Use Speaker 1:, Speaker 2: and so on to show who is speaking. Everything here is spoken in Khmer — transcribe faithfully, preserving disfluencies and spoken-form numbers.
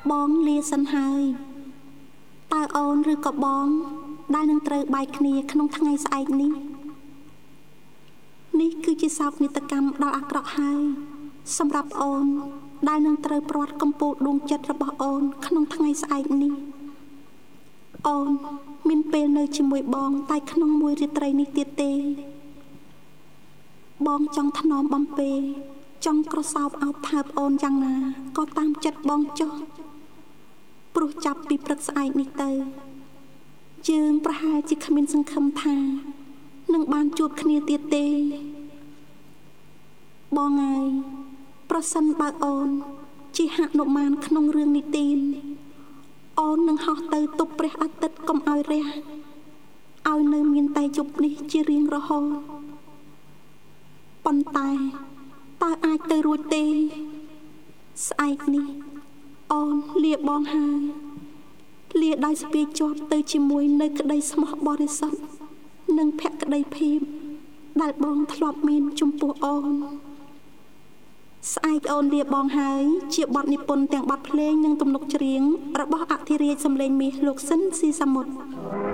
Speaker 1: បងលាសិនហើយតើអូនឬក៏បងដែលនឹងត្រូវបែកគ្នាក្នុងថ្ងៃស្អែកនេះនេះគឺជាសោកនាដកម្មដ៏អាក្រក់ហើយសម្រាប់អូនដែលនឹងត្រូវព្រាត់កំពូលដួងចិត្តរបស់អូនក្នុងថ្ងៃស្អែកនេះអូនមានពេលនៅជាមួយបងតែក្នុងមួយរាត្រីនេះទៀតទេបងចង់ថ្នមបំពេចង់ក្រសោបអោបថើបអូនយ៉ាងណាក៏តាមចិត្តបងចុះព្រោះចាប់ពីព្រឹកស្អែកនេះទៅយើងប្រហែលជាគ្មានសង្ឃឹមថានឹងបានជួបគ្នាទៀតទេបងហើយប្រសិនបើអូនជាហនុមានក្នុងរឿងនីតិអូននឹងហោះទៅទប់ព្រះអាទិត្យកុំឲ្យរះឲ្យនៅមានតែយប់នេះជារៀងរហូតប៉ុន្តែតើអាចទៅរួចទេស្អែកនេះអូនលាបងហើយលាដោយស្ពាយជាប់ទៅជាមួយនៅក្តីស្មោះបរិសុទ្ធនិងភក្តីភាពដែលបងធ្លាប់មានចំពោះអូនស្អែកអូនលាបងហើយជាបទនិពន្ធទាំងបទភ្លេងនិងទំនុកច្រៀងរបស់អធិរាជសម្លេងមាសលោកស៊ិនស៊ីសាមុត